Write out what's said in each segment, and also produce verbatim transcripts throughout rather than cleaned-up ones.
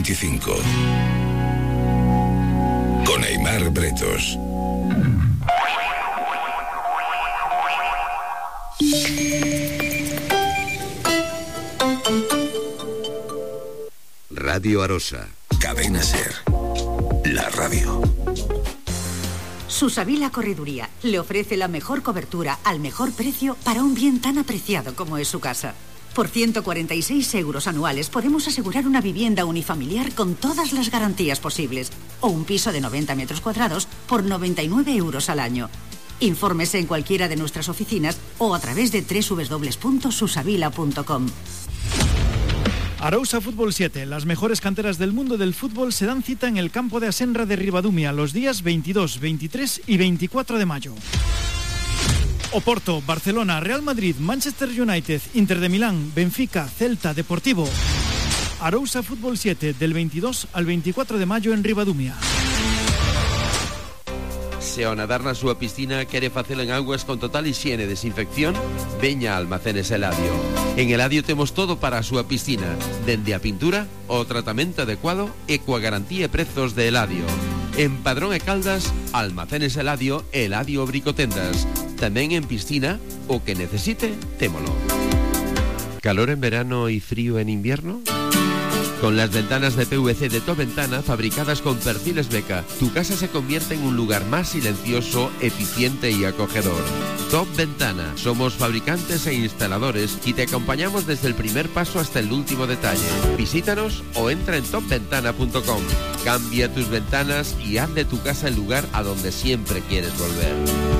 veinticinco. Con Aimar Bretos. Radio Arosa. Cadena Ser. La radio. Susavila Correduría le ofrece la mejor cobertura al mejor precio para un bien tan apreciado como es su casa. Por ciento cuarenta y seis euros anuales podemos asegurar una vivienda unifamiliar con todas las garantías posibles o un piso de noventa metros cuadrados por noventa y nueve euros al año. Infórmese en cualquiera de nuestras oficinas o a través de doble u doble u doble u punto susavila punto com. Arousa Fútbol siete, las mejores canteras del mundo del fútbol se dan cita en el campo de Asenra de Ribadumia los días veintidós, veintitrés y veinticuatro de mayo. Oporto, Barcelona, Real Madrid, Manchester United, Inter de Milán, Benfica, Celta, Deportivo. Arousa Fútbol siete, del veintidós al veinticuatro de mayo en Ribadumia. Se ao nadar na súa piscina quere facelo en augas con total hixiene e desinfección, veña a Almacenes Eladio. En Eladio temos todo para a súa piscina, dende a pintura ao tratamento adecuado e coa garantía e prezos de Eladio. En Padrón e Caldas, Almacenes Eladio e Eladio Bricotendas. Tamén en piscina, o que necesite, témolo. ¿Calor en verano y frío en invierno? Con las ventanas de P V C de Top Ventana fabricadas con perfiles Beca, tu casa se convierte en un lugar más silencioso, eficiente y acogedor. Top Ventana. Somos fabricantes e instaladores y te acompañamos desde el primer paso hasta el último detalle. Visítanos o entra en top ventana punto com. Cambia tus ventanas y haz de tu casa el lugar a donde siempre quieres volver.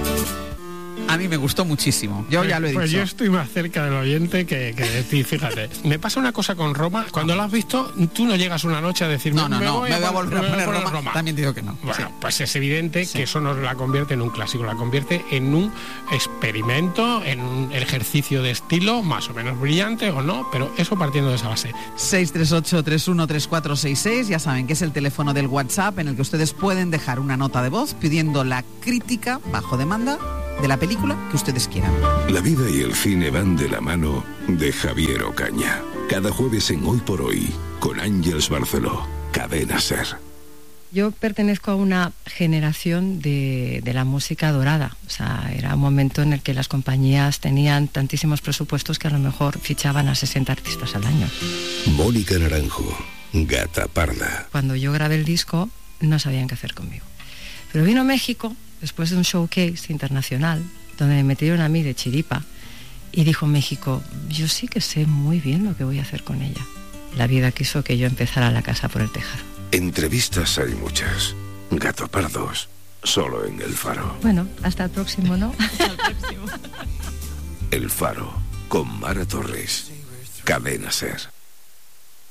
A mí me gustó muchísimo, yo pues, ya lo he pues dicho. Pues yo estoy más cerca del oyente que, que de ti, fíjate. Me pasa una cosa con Roma, cuando la has visto, tú no llegas una noche a decir, no, no, me no, voy me a voy a volver a poner, poner Roma. Roma. También digo que no. Bueno, sí. Pues es evidente sí. que eso no la convierte en un clásico, la convierte en un experimento, en un ejercicio de estilo, más o menos brillante o no, pero eso partiendo de esa base. seis tres ocho, tres uno tres cuatro seis seis, ya saben que es el teléfono del WhatsApp en el que ustedes pueden dejar una nota de voz pidiendo la crítica bajo demanda de la película que ustedes quieran. La vida y el cine van de la mano de Javier Ocaña. Cada jueves en Hoy por Hoy, con Ángeles Barceló, Cadena Ser. Yo pertenezco a una generación de, de la música dorada. O sea, era un momento en el que las compañías tenían tantísimos presupuestos que a lo mejor fichaban a sesenta artistas al año. Mónica Naranjo, Gata Parda. Cuando yo grabé el disco, no sabían qué hacer conmigo. Pero vino México, después de un showcase internacional, donde me metieron a mí de chiripa, y dijo México, yo sí que sé muy bien lo que voy a hacer con ella. La vida quiso que yo empezara la casa por el tejado. Entrevistas hay muchas. Gato Pardos, solo en El Faro. Bueno, hasta el próximo, ¿no? Hasta el próximo. El Faro, con Mara Torres. Cadena Ser.